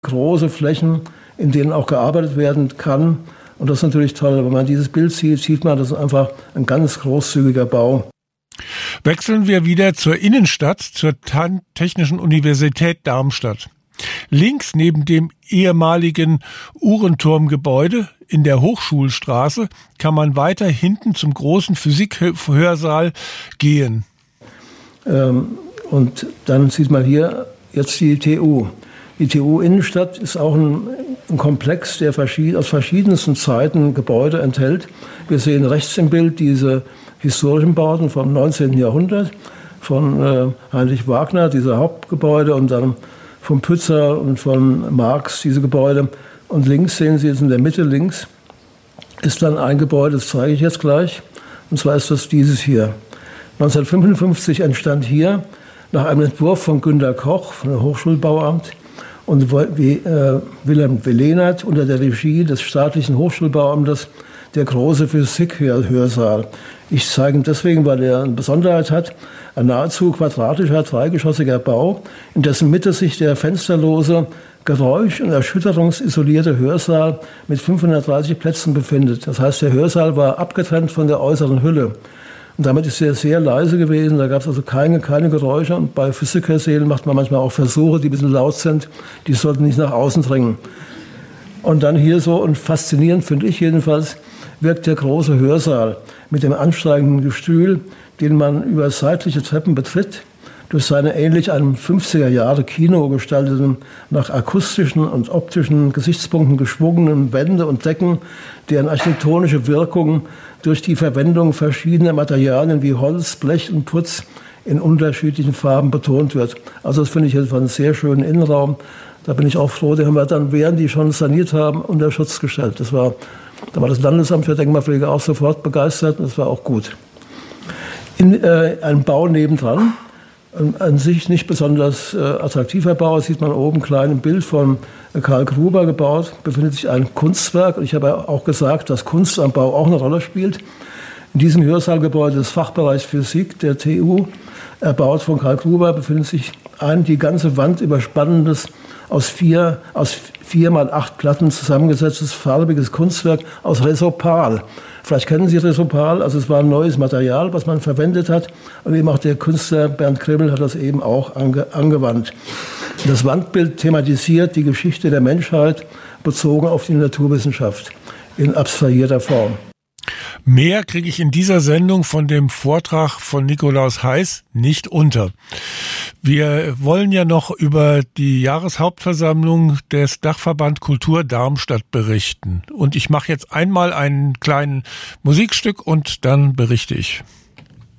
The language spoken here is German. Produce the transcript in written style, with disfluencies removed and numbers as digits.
große Flächen, in denen auch gearbeitet werden kann. Und das ist natürlich toll. Wenn man dieses Bild sieht, sieht man, das ist einfach ein ganz großzügiger Bau. Wechseln wir wieder zur Innenstadt, zur Technischen Universität Darmstadt. Links neben dem ehemaligen Uhrenturmgebäude in der Hochschulstraße kann man weiter hinten zum großen Physikhörsaal gehen. Und dann sieht man hier jetzt die TU. Die TU Innenstadt ist auch ein Komplex, der aus verschiedensten Zeiten Gebäude enthält. Wir sehen rechts im Bild diese historischen Bauten vom 19. Jahrhundert, von Heinrich Wagner, diese Hauptgebäude, und dann von Pützer und von Marx, diese Gebäude. Und links sehen Sie jetzt in der Mitte links, ist dann ein Gebäude, das zeige ich jetzt gleich. Und zwar ist das dieses hier. 1955 entstand hier nach einem Entwurf von Günter Koch, von dem Hochschulbauamt, und Wilhelm Welenert unter der Regie des staatlichen Hochschulbauamtes der große Physikhörsaal. Ich zeige ihn deswegen, weil er eine Besonderheit hat. Ein nahezu quadratischer, dreigeschossiger Bau, in dessen Mitte sich der fensterlose, geräusch- und erschütterungsisolierte Hörsaal mit 530 Plätzen befindet. Das heißt, der Hörsaal war abgetrennt von der äußeren Hülle. Und damit ist er sehr leise gewesen. Da gab es also keine Geräusche. Und bei Physikhörsälen macht man manchmal auch Versuche, die ein bisschen laut sind. Die sollten nicht nach außen dringen. Und dann hier so, und faszinierend finde ich jedenfalls, wirkt der große Hörsaal mit dem ansteigenden Gestühl, den man über seitliche Treppen betritt, durch seine ähnlich einem 50er-Jahre-Kino gestalteten, nach akustischen und optischen Gesichtspunkten geschwungenen Wände und Decken, deren architektonische Wirkung durch die Verwendung verschiedener Materialien wie Holz, Blech und Putz in unterschiedlichen Farben betont wird. Also das finde ich jetzt einen sehr schönen Innenraum. Da bin ich auch froh, den haben wir dann, während die schon saniert haben, unter Schutz gestellt. Da war das Landesamt für Denkmalpflege auch sofort begeistert und das war auch gut. In einem Bau nebendran, an sich nicht besonders attraktiver Bau, das sieht man oben klein im Bild von Karl Gruber gebaut, befindet sich ein Kunstwerk. Und ich habe auch gesagt, dass Kunst am Bau auch eine Rolle spielt. In diesem Hörsaalgebäude des Fachbereichs Physik der TU, erbaut von Karl Gruber, befindet sich ein die ganze Wand überspannendes, aus 4 mal 8 Platten zusammengesetztes farbiges Kunstwerk aus Resopal. Vielleicht kennen Sie Resopal, also es war ein neues Material, was man verwendet hat. Und eben auch der Künstler Bernd Krimmel hat das eben auch angewandt. Das Wandbild thematisiert die Geschichte der Menschheit bezogen auf die Naturwissenschaft in abstrahierter Form. Mehr kriege ich in dieser Sendung von dem Vortrag von Nikolaus Heiß nicht unter. Wir wollen ja noch über die Jahreshauptversammlung des Dachverband Kultur Darmstadt berichten. Und ich mache jetzt einmal einen kleinen Musikstück und dann berichte ich.